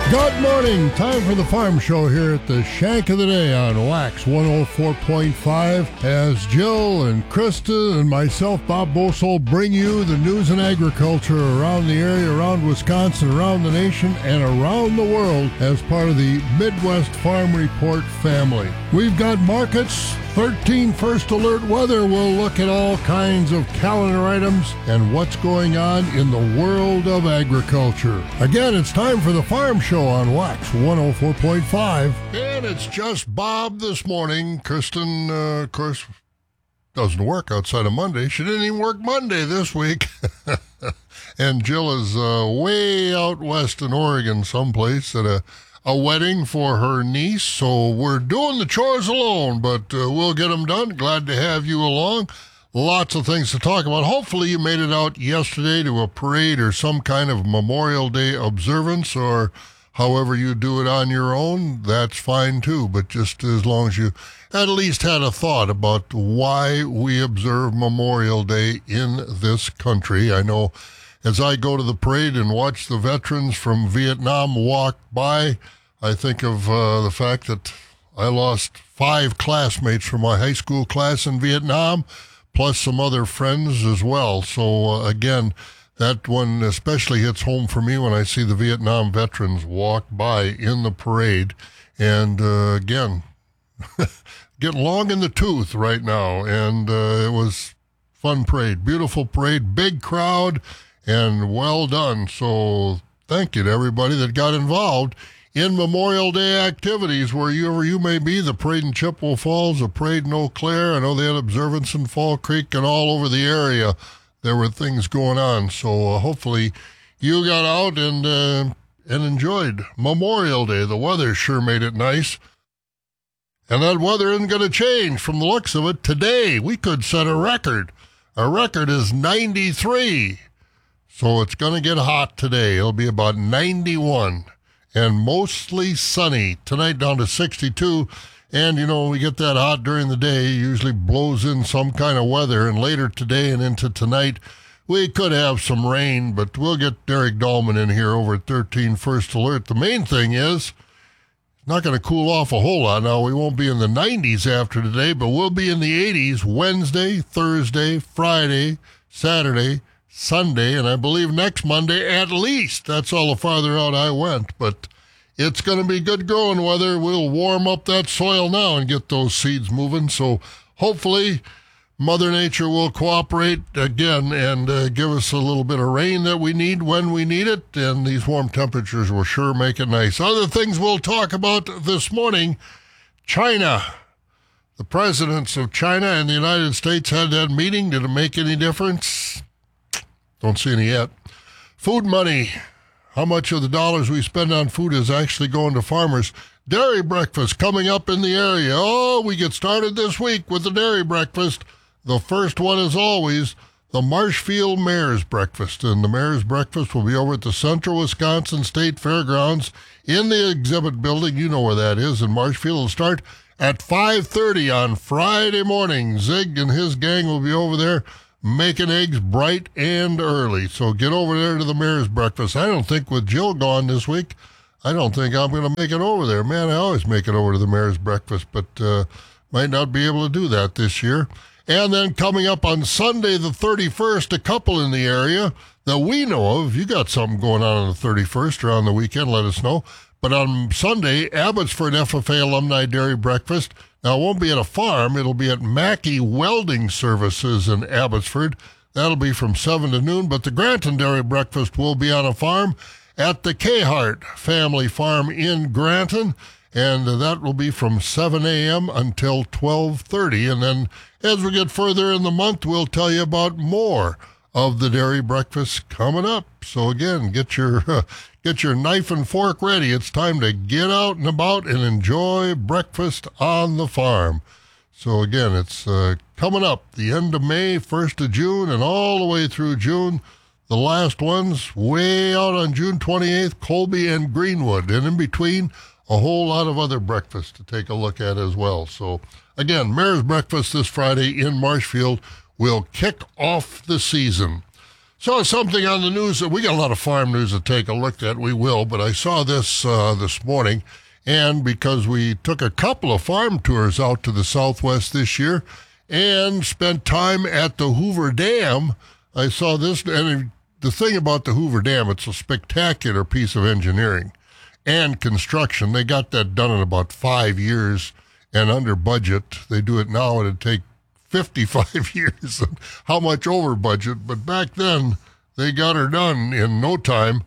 Good morning. Time for the Farm Show here at the Shank of the Day on Wax 104.5 as Jill and Krista and myself, Bob Bosol, bring you the news and agriculture around the area, around Wisconsin, around the nation, and around the world as part of the Midwest Farm Report family. We've got markets, 13 first alert weather. We'll look at all kinds of calendar items and what's going on in the world of agriculture. Again, it's time for the Farm Show on Wax 104.5. And it's just Bob this morning. Kristen, of course, doesn't work outside of Monday. She didn't even work Monday this week. And Jill is way out west in Oregon someplace at a wedding for her niece. So we're doing the chores alone, but we'll get them done. Glad to have you along. Lots of things to talk about. Hopefully you made it out yesterday to a parade or some kind of Memorial Day observance, or however you do it on your own, that's fine too. But just as long as you at least had a thought about why we observe Memorial Day in this country. I know as I go to the parade and watch the veterans from Vietnam walk by, I think of the fact that I lost 5 classmates from my high school class in Vietnam, plus some other friends as well. So again, that one especially hits home for me when I see the Vietnam veterans walk by in the parade. And again, getting long in the tooth right now. And it was fun parade, beautiful parade, big crowd, and well done. So thank you to everybody that got involved in Memorial Day activities, wherever you may be, the parade in Chippewa Falls, the parade in Eau Claire. I know they had observance in Fall Creek and all over the area. There were things going on. So hopefully you got out and enjoyed Memorial Day. The weather sure made it nice. And that weather isn't going to change from the looks of it. Today, we could set a record. Our record is 93. So it's going to get hot today. It'll be about 91. And mostly sunny. Tonight down to 62. And, you know, we get that hot during the day. It usually blows in some kind of weather. And later today and into tonight, we could have some rain. But we'll get Derek Dahlman in here over at 13 First Alert. The main thing is, it's not going to cool off a whole lot. Now, we won't be in the 90s after today, but we'll be in the 80s Wednesday, Thursday, Friday, Saturday, Sunday, and I believe next Monday at least. That's all the farther out I went. But it's going to be good growing weather. We'll warm up that soil now and get those seeds moving. So hopefully Mother Nature will cooperate again and give us a little bit of rain that we need when we need it. And these warm temperatures will sure make it nice. Other things we'll talk about this morning, China. The presidents of China and the United States had that meeting. Did it make any difference? Don't see any yet. Food money. How much of the dollars we spend on food is actually going to farmers? Dairy breakfast coming up in the area. Oh, we get started this week with the dairy breakfast. The first one is always the Marshfield Mayor's Breakfast. And the Mayor's Breakfast will be over at the Central Wisconsin State Fairgrounds in the exhibit building. You know where that is in Marshfield. It'll start at 5:30 on Friday morning. Zig and his gang will be over there making eggs bright and early. So get over there to the Mayor's Breakfast. I don't think with Jill gone this week, I don't think I'm going to make it over there. Man, I always make it over to the Mayor's Breakfast, but might not be able to do that this year. And then coming up on Sunday the 31st, a couple in the area that we know of. You got something going on the 31st or on the weekend, let us know. But on Sunday, Abbotsford FFA Alumni Dairy Breakfast. Now, it won't be at a farm. It'll be at Mackey Welding Services in Abbotsford. That'll be from 7 to noon. But the Granton Dairy Breakfast will be on a farm at the Cahart Family Farm in Granton. And that will be from 7 a.m. until 12:30. And then as we get further in the month, we'll tell you about more of the dairy breakfast coming up. So again, get your knife and fork ready. It's time to get out and about and enjoy breakfast on the farm. So again, it's coming up the end of May, 1st of June, and all the way through June. The last one's way out on June 28th, Colby and Greenwood. And in between, a whole lot of other breakfasts to take a look at as well. So again, Mayor's Breakfast this Friday in Marshfield will kick off the season. Saw something on the news that we got a lot of farm news to take a look at. We will, but I saw this this morning, and because we took a couple of farm tours out to the Southwest this year and spent time at the Hoover Dam, I saw this. And the thing about the Hoover Dam, it's a spectacular piece of engineering and construction. They got that done in about 5 years and under budget. They do it now, and it'd take 55 years. How much over budget? But back then, they got her done in no time.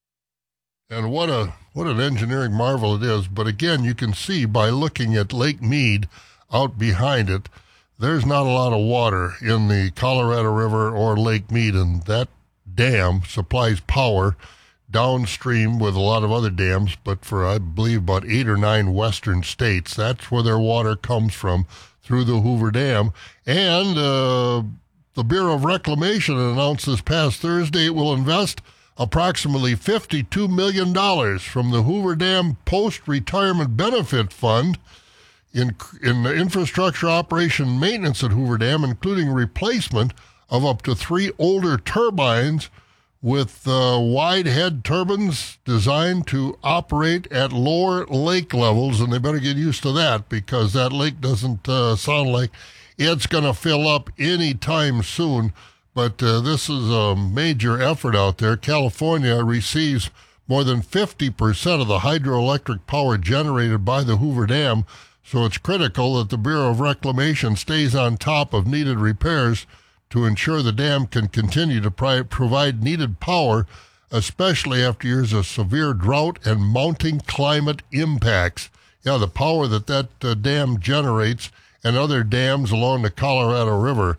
And what an engineering marvel it is. But again, you can see by looking at Lake Mead out behind it, there's not a lot of water in the Colorado River or Lake Mead, and that dam supplies power downstream with a lot of other dams, but for, I believe, about 8 or 9 western states, that's where their water comes from, through the Hoover Dam. And the Bureau of Reclamation announced this past Thursday it will invest approximately $52 million from the Hoover Dam Post-Retirement Benefit Fund in the infrastructure operation maintenance at Hoover Dam, including replacement of up to 3 older turbines with wide head turbines designed to operate at lower lake levels, and they better get used to that because that lake doesn't sound like it's going to fill up anytime soon. But this is a major effort out there. California receives more than 50% of the hydroelectric power generated by the Hoover Dam, so it's critical that the Bureau of Reclamation stays on top of needed repairs to ensure the dam can continue to provide needed power, especially after years of severe drought and mounting climate impacts. Yeah, the power that dam generates and other dams along the Colorado River.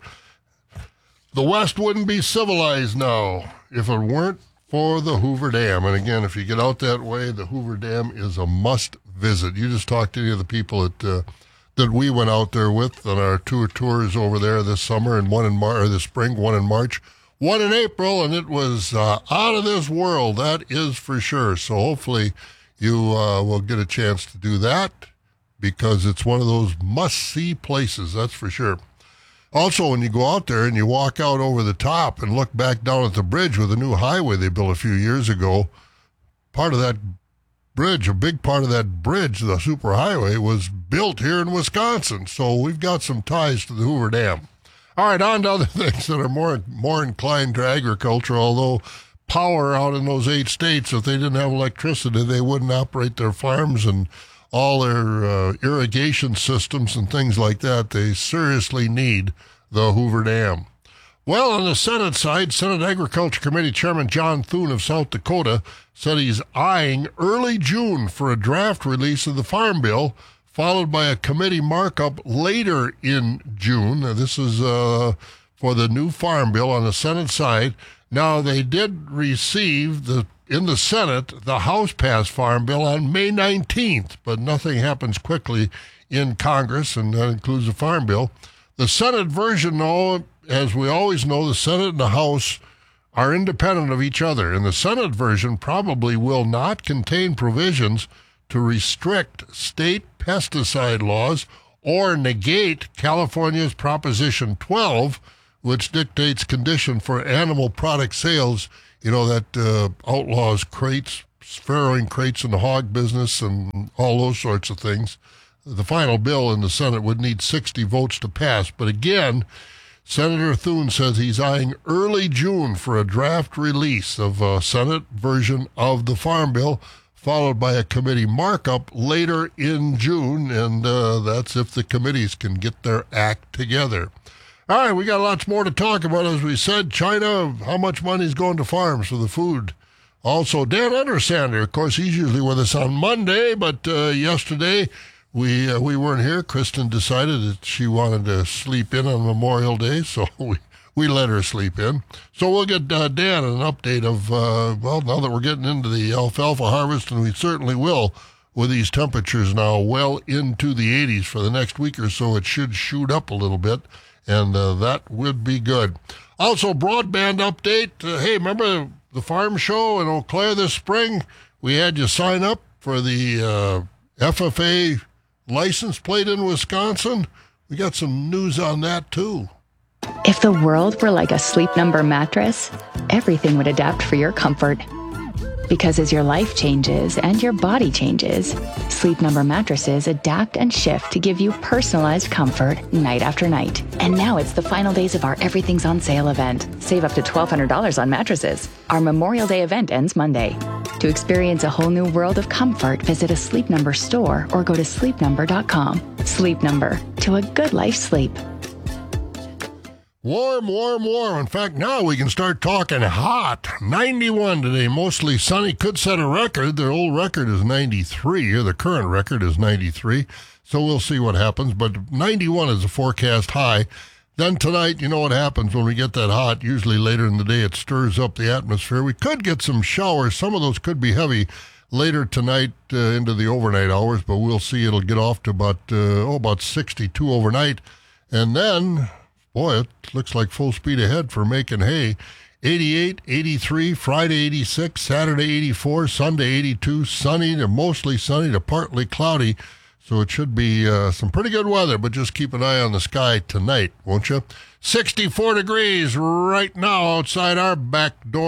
The West wouldn't be civilized now if it weren't for the Hoover Dam. And again, if you get out that way, the Hoover Dam is a must visit. You just talk to any of the people that we went out there with on our tours over there this summer, and one in this spring, one in March, one in April, and it was out of this world, that is for sure. So hopefully you will get a chance to do that because it's one of those must-see places, that's for sure. Also, when you go out there and you walk out over the top and look back down at the bridge with the new highway they built a few years ago, part of that bridge, a big part of that bridge, the superhighway, was built here in Wisconsin. So we've got some ties to the Hoover Dam. All right, on to other things that are more inclined to agriculture, although power out in those 8 states, if they didn't have electricity, they wouldn't operate their farms and all their irrigation systems and things like that. They seriously need the Hoover Dam. Well, on the Senate side, Senate Agriculture Committee Chairman John Thune of South Dakota said he's eyeing early June for a draft release of the Farm Bill, followed by a committee markup later in June. Now, this is for the new Farm Bill on the Senate side. Now, they did receive in the Senate the House-passed Farm Bill on May 19th, but nothing happens quickly in Congress, and that includes the Farm Bill. The Senate version, though, as we always know, the Senate and the House are independent of each other, and the Senate version probably will not contain provisions to restrict state pesticide laws or negate California's Proposition 12, which dictates condition for animal product sales, that outlaws crates, farrowing crates in the hog business and all those sorts of things. The final bill in the Senate would need 60 votes to pass, but again, Senator Thune says he's eyeing early June for a draft release of a Senate version of the Farm Bill, followed by a committee markup later in June, and that's if the committees can get their act together. All right, we got lots more to talk about. As we said, China, how much money is going to farms for the food. Also, Dan Undersander, of course, he's usually with us on Monday, but yesterday we weren't here. Kristen decided that she wanted to sleep in on Memorial Day, so we let her sleep in. So we'll get Dan an update of, now that we're getting into the alfalfa harvest, and we certainly will with these temperatures now well into the 80s for the next week or so. It should shoot up a little bit, and that would be good. Also, broadband update. Hey, remember the farm show in Eau Claire this spring? We had you sign up for the FFA license plate in Wisconsin. We got some news on that, too. If the world were like a Sleep Number mattress, everything would adapt for your comfort. Because as your life changes and your body changes, Sleep Number mattresses adapt and shift to give you personalized comfort night after night. And now it's the final days of our Everything's on Sale event. Save up to $1,200 on mattresses. Our Memorial Day event ends Monday. To experience a whole new world of comfort, visit a Sleep Number store or go to sleepnumber.com. Sleep Number, to a good life sleep. Warm, warm, warm. In fact, now we can start talking hot. 91 today, mostly sunny. Could set a record. Their old record is 93, or the current record is 93. So we'll see what happens. But 91 is the forecast high. Then tonight, you know what happens when we get that hot. Usually later in the day, it stirs up the atmosphere. We could get some showers. Some of those could be heavy later tonight into the overnight hours. But we'll see. It'll get off to about 62 overnight. And then... boy, it looks like full speed ahead for making hay. 88, 83, Friday 86, Saturday 84, Sunday 82, sunny to mostly sunny to partly cloudy. So it should be some pretty good weather, but just keep an eye on the sky tonight, won't you? 64 degrees right now outside our back door.